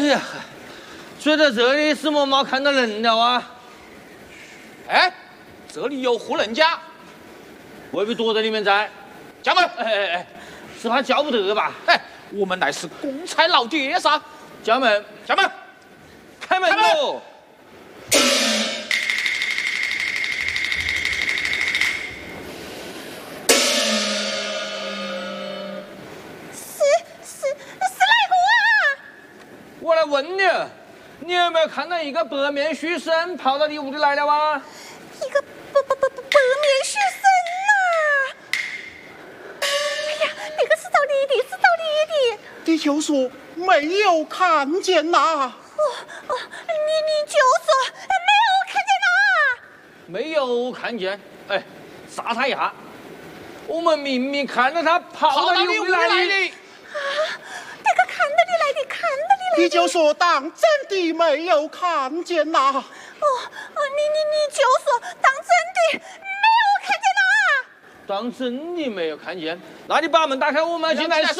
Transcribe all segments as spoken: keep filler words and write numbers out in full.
呀，睡在这里是么没看到人了啊？ 哎，这里有户人家， 未必躲在里面在。 家门， 哎哎哎，是怕叫不得吧？ 哎，我们乃是公差老爹噻。 家门， 家门， 开门喽！我来问你，你有没有看到一个白面书生跑到你屋里来了啊？ 一个白白白白面书生呐！哎呀，那个是找你的，是找你的。 你就说没有看见呐？ 哦哦，你你就说没有看见呐？ 没有看见？哎，杀他一下！我们明明看到他跑到你屋里来的。 啊，那个看到你来的，看到你来的。 你就说当真的没有看见呐？ 哦哦，你你你就说当真的没有看见呐？ 当真的没有看见？那你把门打开，我们进来搜。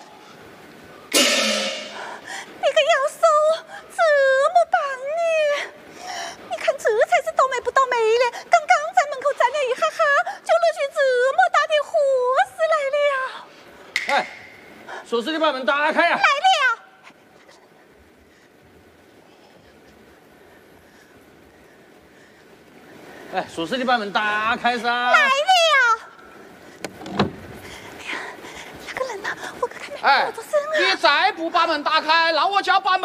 那个要搜这么帮你，你看这才是倒霉不倒霉嘞！刚刚在门口站了一哈哈，就落去这么大的祸事来了。 哎，说是你把门打开呀、啊！ 来了。 哎，说是你把门打开噻！ 来了！哎呀，那个人呐、啊，我看没哎我做声啊！ 你再不把门打开，那我就要把门。